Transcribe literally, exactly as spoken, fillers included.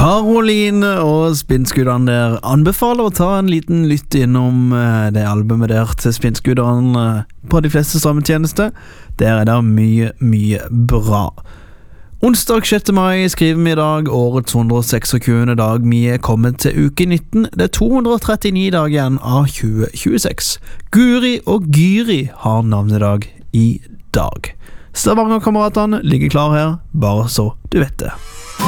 Karoline og Spinnskudderne der anbefaler å ta en liten lytt innom eh, det albumet der til Spinnskudderne eh, på de fleste strømmetjenester. Der er det mye, mye bra. Onsdag sjette mai skriver vi i dag årets hundre og tjueseks dag. Vi er kommet til uke nitten. Det er to hundre og trettini dager igjen av tjue tjueseks. Guri og Gyri har navnedag i dag. Stavanger-kameratene ligger klar her, bare så du vet det.